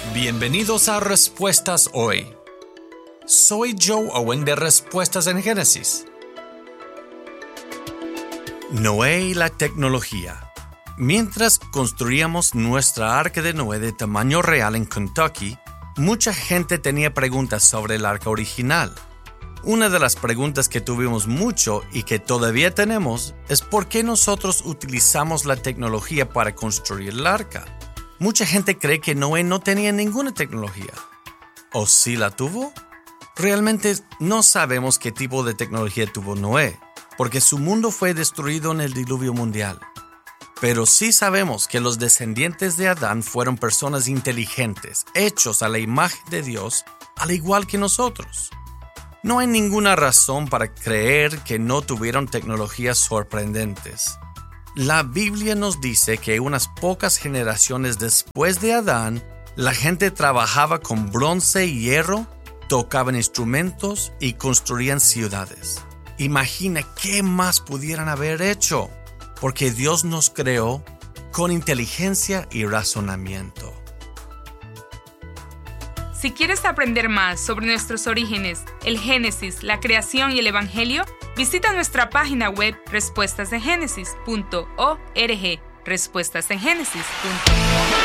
Bienvenidos a Respuestas Hoy. Soy Joe Owen de Respuestas en Génesis. Noé y la tecnología. Mientras construíamos nuestra arca de Noé de tamaño real en Kentucky, mucha gente tenía preguntas sobre el arca original. Una de las preguntas que tuvimos mucho y que todavía tenemos es ¿por qué nosotros utilizamos la tecnología para construir el arca? Mucha gente cree que Noé no tenía ninguna tecnología. ¿O sí la tuvo? Realmente no sabemos qué tipo de tecnología tuvo Noé, porque su mundo fue destruido en el diluvio mundial. Pero sí sabemos que los descendientes de Adán fueron personas inteligentes, hechos a la imagen de Dios, al igual que nosotros. No hay ninguna razón para creer que no tuvieron tecnologías sorprendentes. La Biblia nos dice que unas pocas generaciones después de Adán, la gente trabajaba con bronce y hierro, tocaban instrumentos y construían ciudades. Imagina qué más pudieran haber hecho, porque Dios nos creó con inteligencia y razonamiento. Si quieres aprender más sobre nuestros orígenes, el Génesis, la creación y el Evangelio, visita nuestra página web respuestasengenesis.org. respuestasengenesis.org